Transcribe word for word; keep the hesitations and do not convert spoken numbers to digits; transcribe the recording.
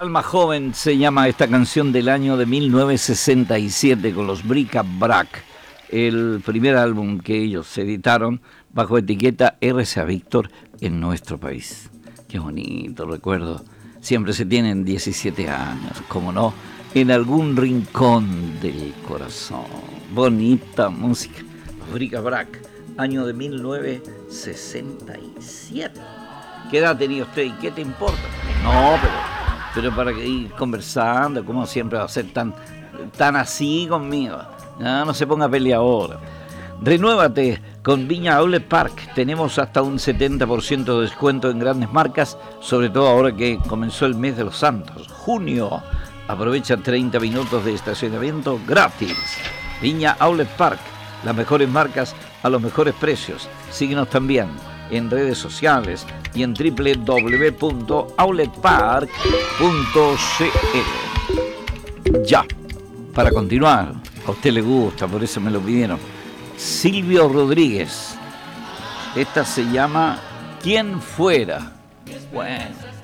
Alma Joven se llama esta canción del año de mil novecientos sesenta y siete con los Bric-a-Brac, el primer álbum que ellos editaron bajo etiqueta R C A Víctor en nuestro país. Qué bonito recuerdo. Siempre se tienen diecisiete años, como no, en algún rincón del corazón. Bonita música. Los Bric-a-Brac, año de mil novecientos sesenta y siete. ¿Qué edad tenía usted y qué te importa? No, pero... pero para ir conversando, como siempre va a ser tan, tan así conmigo. No, no se ponga peleadora. Renuévate con Viña Outlet Park. Tenemos hasta un setenta por ciento de descuento en grandes marcas, sobre todo ahora que comenzó el mes de los santos. Junio, aprovecha treinta minutos de estacionamiento gratis. Viña Outlet Park, las mejores marcas a los mejores precios. Síguenos también en redes sociales y en doble u doble u doble u punto outlet park punto c l. Ya, para continuar, a usted le gusta, por eso me lo pidieron. Silvio Rodríguez. Esta se llama ¿Quién fuera? Bueno.